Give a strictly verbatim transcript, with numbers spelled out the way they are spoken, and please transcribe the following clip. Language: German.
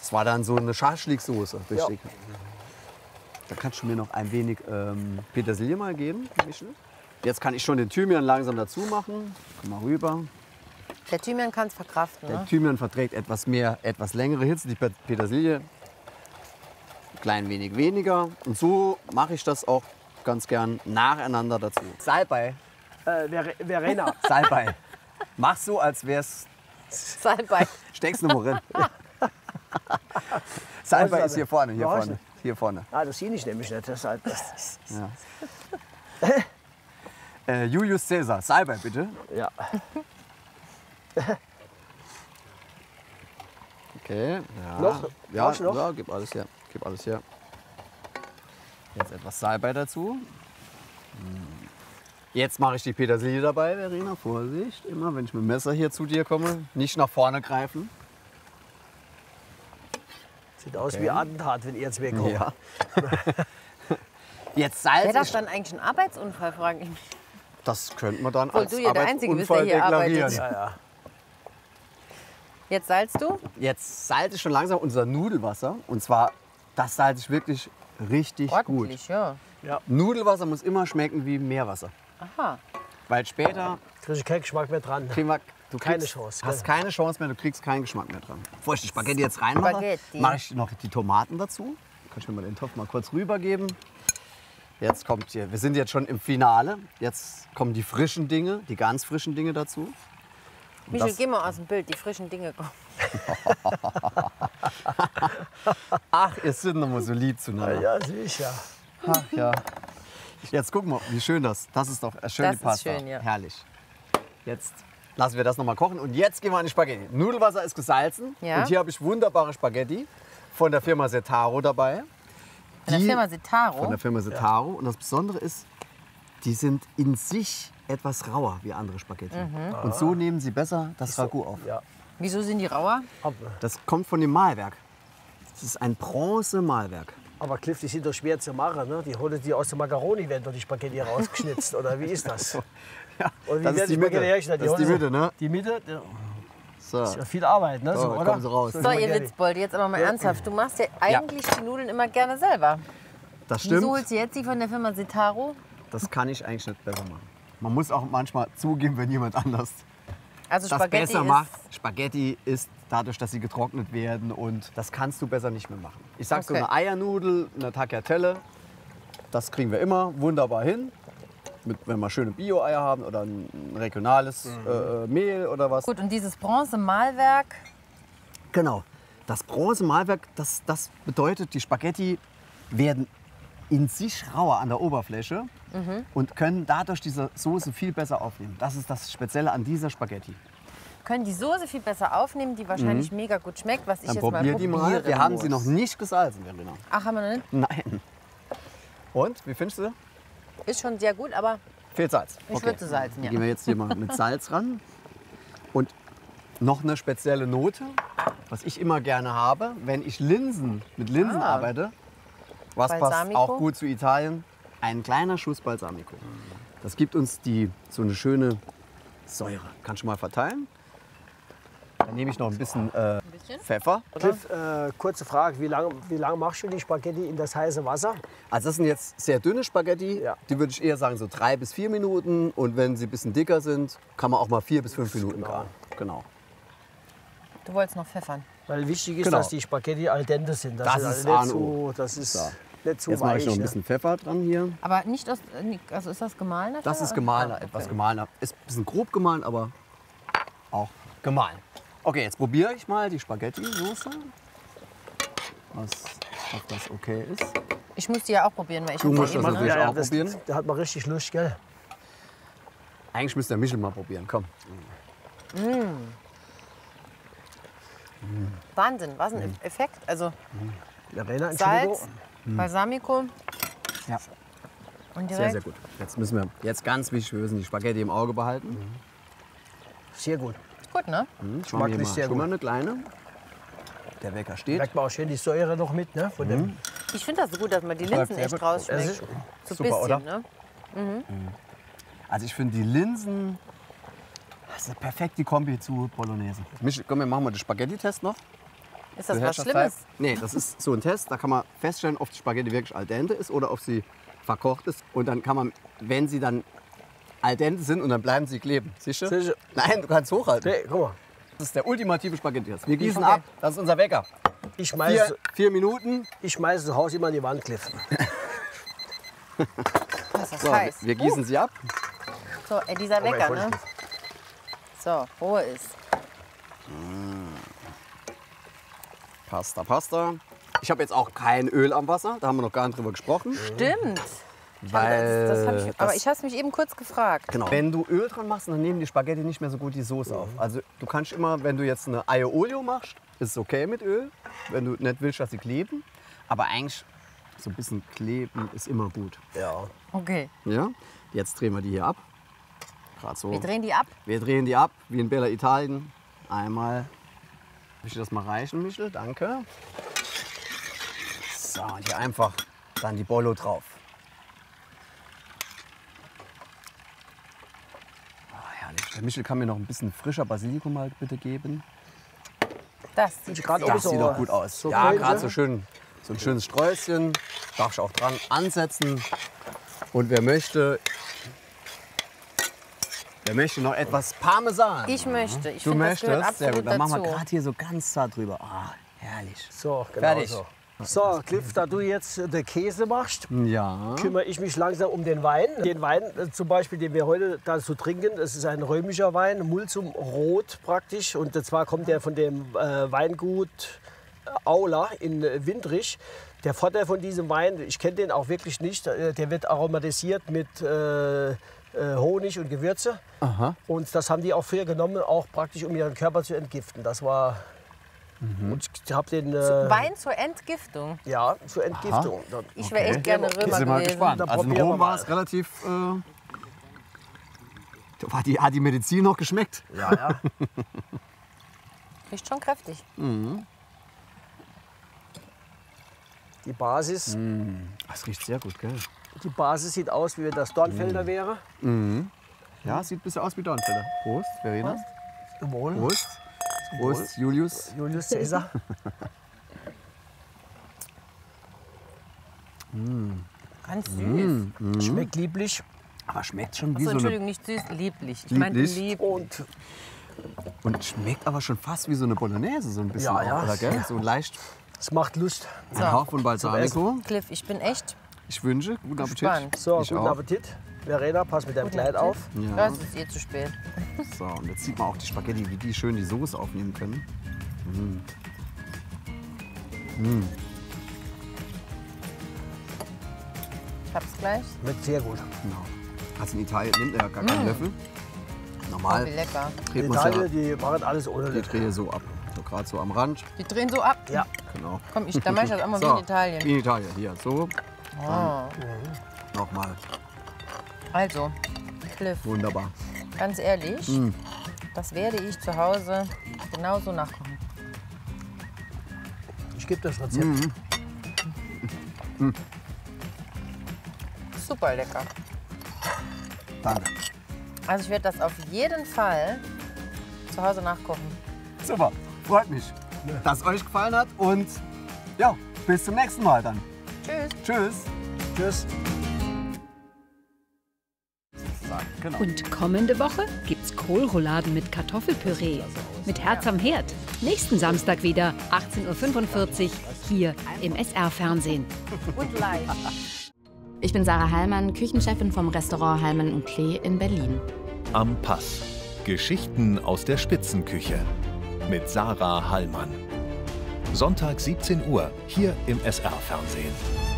Das war dann so eine Schaschlik-Soße, richtig. Ja. Da kannst du mir noch ein wenig ähm, Petersilie mal geben, Michel. Jetzt kann ich schon den Thymian langsam dazu machen. Komm mal rüber. Der Thymian kann es verkraften, Der ne? Thymian verträgt etwas mehr, etwas längere Hitze. Die Pe- Petersilie ein klein wenig weniger. Und so mache ich das auch ganz gern nacheinander dazu. Salbei. Äh, Ver Verena. Salbei. Mach so, als wär's. Salbei. Steck's nur mal rein. Salbei Was ist hier vorne, hier Was? vorne, hier vorne. Ah, das sehe ich nämlich nicht. Das ist halt das. Ja. äh, Julius Caesar, Salbei bitte. Ja. Okay. Ja. Noch? Ja, Brauchst du noch? ja, gib alles her. Gib alles her. Jetzt etwas Salbei dazu. Hm. Jetzt mache ich die Petersilie dabei, Verena. Vorsicht, immer wenn ich mit dem Messer hier zu dir komme, nicht nach vorne greifen. Sieht aus Okay. wie Attentat, wenn ihr jetzt wegkommt. Ja. Jetzt Salz. Wäre das ich- dann eigentlich ein Arbeitsunfall, frage ich mich. Das könnte man dann Obwohl als du ja der Einzige bist, der Arbeitsunfall hier deklarieren. arbeitet. Ja, ja. Jetzt salzt du? Jetzt salze ich schon langsam unser Nudelwasser. Und zwar, das salze ich wirklich richtig Ordentlich, ja. gut. Nudelwasser muss immer schmecken wie Meerwasser. Aha. Weil später Kriege ich keinen Geschmack mehr dran. kriegen wir, du Keine kriegst, Chance, hast gell? keine Chance mehr, du kriegst keinen Geschmack mehr dran. Bevor ich die Spaghetti jetzt reinmache, Spaghetti. mache ich noch die Tomaten dazu. Kann ich mir mal den Topf mal kurz rübergeben. Jetzt kommt hier, wir sind jetzt schon im Finale. Jetzt kommen die frischen Dinge, die ganz frischen Dinge dazu. Und Michel, das- geh mal aus dem Bild, die frischen Dinge kommen. Ach, ihr seid noch mal so lieb zueinander. Ja, sicher. Ach, ja. Jetzt guck mal, wie schön das. Das ist doch schön, Das die ist Pasta. schön, ja. Herrlich. Jetzt lassen wir das noch mal kochen und jetzt gehen wir an die Spaghetti. Nudelwasser ist gesalzen Ja. und hier habe ich wunderbare Spaghetti von der Firma Setaro dabei. Von der Die- Firma Setaro. Von der Firma Setaro. Und das Besondere ist, die sind in sich etwas rauer wie andere Spaghetti. Mhm. Und so nehmen sie besser das Ragout auf. Ja. Wieso sind die rauer? Aber, Das kommt von dem Mahlwerk. Das ist ein Bronze-Mahlwerk. aber Cliff, die sind doch schwer zu machen. Ne? Die holen die aus der Macaroni, werden doch die Spaghetti rausgeschnitzt. Oder wie ist das? Ja, Oder wie das werden ist die Spaghetti Mitte. hergestellt? Das ist die holen Mitte, sie- ne? Die Mitte? Ja. So. Ist ja viel Arbeit, ne? So, So, da oder? kommen sie raus. So, ihr Spaghetti. Witzbold, jetzt aber mal ernsthaft. Du machst ja eigentlich die Nudeln immer gerne selber. Das Wieso stimmt. holst du jetzt die von der Firma Setaro? Das kann ich eigentlich nicht besser machen. Man muss auch manchmal zugeben, wenn jemand anders Also das Spaghetti besser ist macht. Spaghetti ist dadurch, dass sie getrocknet werden und das kannst du besser nicht mehr machen. Ich sag so Okay. eine Eiernudel, eine Tagliatelle, das kriegen wir immer wunderbar hin. Mit, wenn wir schöne Bio-Eier haben oder ein regionales äh, Mehl oder was. gut. Und dieses Bronze-Mahlwerk, Genau. Das Bronze-Mahlwerk, das, das bedeutet, die Spaghetti werden in sich rauer an der Oberfläche und können dadurch diese Soße viel besser aufnehmen. Das ist das Spezielle an dieser Spaghetti. können die Soße viel besser aufnehmen, die wahrscheinlich mega gut schmeckt, was ich Dann jetzt mal probier die mal. probieren Wir haben sie noch muss. nicht gesalzen, Verena. Ach, haben wir noch nicht? Nein. Und, wie findest du? Ist schon sehr gut, aber Fehlt Salz. Ich würde salzen, ja. Dann gehen wir jetzt hier mal mit Salz ran. Und noch eine spezielle Note, was ich immer gerne habe, wenn ich Linsen mit Linsen Ah. arbeite. Was passt Balsamico. auch gut zu Italien? Ein kleiner Schuss Balsamico. Das gibt uns die, so eine schöne Säure. Kannst du mal verteilen? Dann nehme ich noch ein bisschen, äh, bisschen? Pfeffer. Cliff, äh, kurze Frage, wie lange wie lang machst du die Spaghetti in das heiße Wasser? Also das sind jetzt sehr dünne Spaghetti. Ja. Die würde ich eher sagen so drei bis vier Minuten. Und wenn sie ein bisschen dicker sind, kann man auch mal vier bis fünf Minuten Genau. garen. Genau. du wolltest noch pfeffern. Weil wichtig ist, Genau. dass die Spaghetti al dente sind. Das sind ist also A nicht und O. zu, das ist So. nicht zu Jetzt mache weich. ich noch ein ne? bisschen Pfeffer dran hier. Aber nicht aus, also ist das gemahlener? Das Pfeffer? ist gemahlener, Ah, okay. etwas gemahlener. Ist ein bisschen grob gemahlen, aber auch gemahlen. Okay, jetzt probiere ich mal die Spaghetti-Soße. Was, ob das okay ist. Ich muss die ja auch probieren, weil ich Du hab's musst ja das eben, natürlich ne? auch das, probieren. Da hat man richtig Lust, gell? Eigentlich müsste der Michel mal probieren. Komm. Wahnsinn, was ein Effekt. Also Verena, Entschuldigung. Salz, Balsamico Ja. und Sehr, direkt sehr gut. Jetzt müssen wir, jetzt ganz wichtig, wir müssen die Spaghetti im Auge behalten. Sehr gut. gut, ne? Mhm. Schauen wir hier mal, Geschmacklich sehr schon mal gut. eine kleine. Der Wecker steht. Merkt man auch schön die Säure noch mit, ne? Von dem. Ich finde das so gut, dass man die Läuft Linsen sehr echt gut. rausschmeckt. Es ist So super, bisschen, oder? ne? Also ich finde die Linsen, das ist eine perfekte Kombi zu Bolognese. Michel, komm, wir machen mal den Spaghetti-Test noch. Ist das Du was hältst Schlimmes? Zeit. Nee, das ist so ein Test. Da kann man feststellen, ob die Spaghetti wirklich al dente ist oder ob sie verkocht ist. Und dann kann man, wenn sie dann al dente sind, und dann bleiben sie kleben. Siehst du? Siehst du? Nein, du kannst hochhalten. Nee, guck mal. Das ist der ultimative Spaghetti-Test. Wir gießen Okay. ab. Das ist unser Wecker. Ich Vier, schmeiße vier Minuten. ich schmeiß das Haus immer an die Wand, Cliff. Das ist So, heiß. wir gießen sie ab. So, äh, dieser mein Wecker, Gott, ne? So, Ruhe ist. Pasta, Pasta. Ich habe jetzt auch kein Öl am Wasser. Da haben wir noch gar nicht drüber gesprochen. Stimmt. Weil Das, das hab ich, aber das- ich habe es mich eben kurz gefragt. Genau. Wenn du Öl dran machst, dann nehmen die Spaghetti nicht mehr so gut die Soße auf. Also du kannst immer, wenn du jetzt eine Aglio Olio machst, ist es okay mit Öl, wenn du nicht willst, dass sie kleben. Aber eigentlich so ein bisschen kleben ist immer gut. Ja. Okay. Ja? Jetzt drehen wir die hier ab. Gerade so. Wir drehen die ab. Wir drehen die ab, wie in Bella Italien. Einmal. Will ich das mal reichen, Michel? Danke. So, und hier einfach dann die Bollo drauf. Oh, herrlich. Der Michel kann mir noch ein bisschen frischer Basilikum mal bitte geben. Das Sieht sieht gerade sehr Das so- sieht doch gut aus. so ja, fein, gerade ne? so schön. So ein schönes Sträußchen. Darf ich auch dran ansetzen. Und wer möchte, wer möchte noch etwas Parmesan? Ich möchte. Ich Du finde, das gehört möchtest? Sehr absolut gut. Dann machen wir dazu. gerade hier so ganz zart drüber. Ah, herrlich. So, genau Fertig. so. So, Cliff, da du jetzt den Käse machst, Ja. kümmere ich mich langsam um den Wein. Den Wein äh, zum Beispiel, den wir heute dazu trinken, das ist ein römischer Wein, Mulsum Rot praktisch. Und zwar kommt der von dem äh, Weingut Aula in Windrich. Der Vorteil von diesem Wein, ich kenne den auch wirklich nicht, äh, der wird aromatisiert mit äh, äh, Honig und Gewürze. Aha. Und das haben die auch früher genommen, auch praktisch um ihren Körper zu entgiften. Das war... Mhm. Und ich habe den... Äh, Wein zur Entgiftung. Ja, zur Entgiftung. Dann- Ich wäre echt gerne Sind Römer wir mal gewesen. gespannt. Dann Also in probieren wir Rom war mal. es relativ. Äh, da hat, die, hat die Medizin noch geschmeckt. Ja, ja. Riecht schon kräftig. Die Basis, Das riecht sehr gut, gell? die Basis sieht aus, wie wenn das Dornfelder wäre. Ja, sieht ein bisschen aus wie Dornfelder. Prost, Verena. Wohl. Prost. Prost, Julius. Julius Caesar. Ganz süß. Schmeckt lieblich. Aber schmeckt schon wie Achso, so eine. Entschuldigung, nicht süß, lieblich. Ich meine Lieblich. lieb. Und Und schmeckt aber schon fast wie so eine Bolognese, so ein bisschen. Ja, auch, ja. Oder, gell? So leicht. es macht Lust. Ein Hauch von Balsamico. Cliff, ich bin echt. Ich wünsche guten Appetit. Gespannt. So, Ich guten auch. Appetit. Verena, pass mit deinem Kleid auf. Ja. Das ist eh zu spät. So, und jetzt sieht man auch die Spaghetti, wie die schön die Soße aufnehmen können. Ich hab's gleich. Schmeckt sehr gut. Genau. Also in Italien nimmt er ja gar keinen Löffel. Oh, Normal wie lecker. Die dreht man ja, Italiener, die machen alles ohne die Löffel. drehe so ab. So gerade so am Rand. Die drehen so ab. Ja, Genau. Komm, ich, dann mach ich das auch mal So, wie in Italien. Wie in Italien. Hier, so. Oh. Nochmal. Also, Cliff, Wunderbar. ganz ehrlich, das werde ich zu Hause genauso nachkochen. ich gebe das Rezept. Super lecker. Danke. Also ich werde das auf jeden Fall zu Hause nachkochen. Super. Freut mich, dass es euch gefallen hat. Und ja, bis zum nächsten Mal dann. Tschüss. Tschüss. Tschüss. Genau. Und kommende Woche gibt's Kohlrouladen mit Kartoffelpüree. Mit Herz am Herd. Nächsten Samstag wieder, achtzehn Uhr fünfundvierzig, hier im S R-Fernsehen. Und live. Ich bin Sarah Hallmann, Küchenchefin vom Restaurant Hallmann und Klee in Berlin. Am Pass. Geschichten aus der Spitzenküche. Mit Sarah Hallmann. Sonntag siebzehn Uhr, hier im S R-Fernsehen.